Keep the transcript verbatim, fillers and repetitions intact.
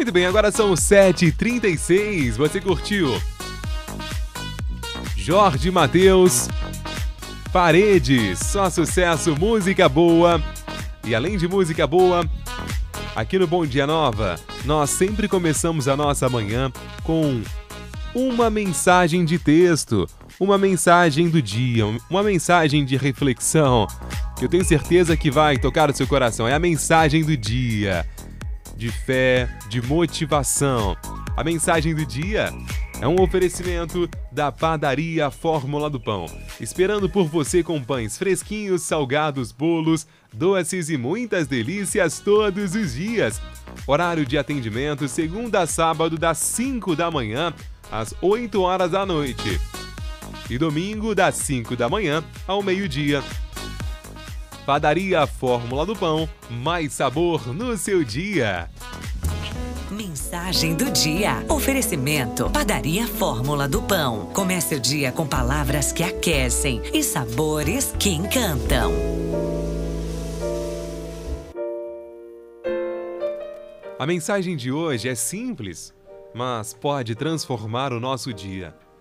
Muito bem, agora são sete e trinta e seis. Você curtiu Jorge Mateus, Paredes, só sucesso, música boa. E além de música boa, aqui no Bom Dia Nova, nós sempre começamos a nossa manhã com uma mensagem de texto, uma mensagem do dia, uma mensagem de reflexão, que eu tenho certeza que vai tocar o seu coração. É a mensagem do dia, de fé, de motivação. A mensagem do dia é um oferecimento da Padaria Fórmula do Pão, esperando por você com pães fresquinhos, salgados, bolos, doces e muitas delícias todos os dias. Horário de atendimento segunda a sábado das cinco da manhã às oito horas da noite e domingo das cinco da manhã ao meio-dia. Padaria Fórmula do Pão, mais sabor no seu dia. Mensagem do dia. Oferecimento Padaria Fórmula do Pão. Comece o dia com palavras que aquecem e sabores que encantam. A mensagem de hoje é simples, mas pode transformar o nosso dia.